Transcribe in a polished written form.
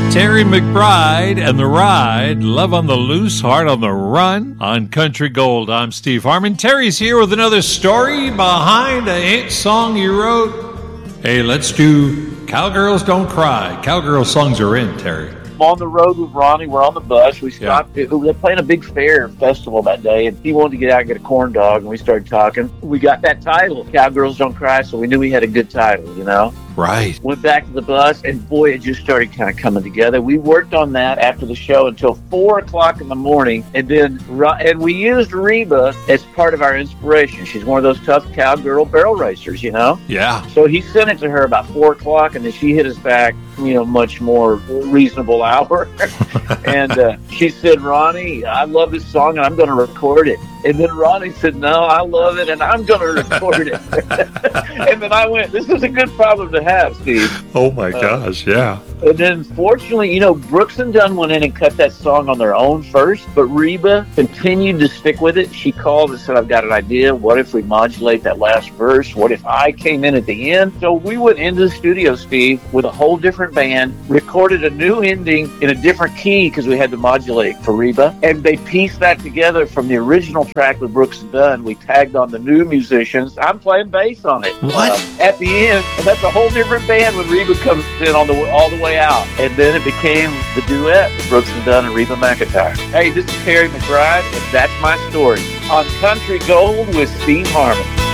Terry McBride and The Ride, Love on the Loose, Heart on the Run on Country Gold. I'm Steve Harmon. Terry's here with another story behind a hit song you wrote. Hey, let's do Cowgirls Don't Cry. Cowgirl songs are in, Terry. I'm on the road with Ronnie. We're on the bus. We stopped. Yeah. They're playing a big festival that day, and he wanted to get out and get a corn dog, and we started talking. We got that title, Cowgirls Don't Cry, so we knew we had a good title, you know? Right. Went back to the bus, and boy, it just started kind of coming together. We worked on that after the show until 4 o'clock in the morning, and we used Reba as part of our inspiration. She's one of those tough cowgirl barrel racers, you know? Yeah. So he sent it to her about 4 o'clock, and then she hit us back, much more reasonable hour. And she said, Ronnie, I love this song, and I'm going to record it. And then Ronnie said, no, I love it, and I'm going to record it. And then I went, this is a good problem to have, Steve. Oh, my gosh, yeah. And then, fortunately, Brooks and Dunn went in and cut that song on their own first, but Reba continued to stick with it. She called and said, I've got an idea. What if we modulate that last verse? What if I came in at the end? So we went into the studio, Steve, with a whole different band, recorded a new ending in a different key because we had to modulate for Reba, and they pieced that together from the original track with Brooks and Dunn. We tagged on the new musicians. I'm playing bass on it. What? At the end, and that's a whole different band when Reba comes in all the way out. And then it became the duet with Brooks and Dunn and Reba McEntire. Hey, this is Terry McBride, and that's my story on Country Gold with Steve Harmon.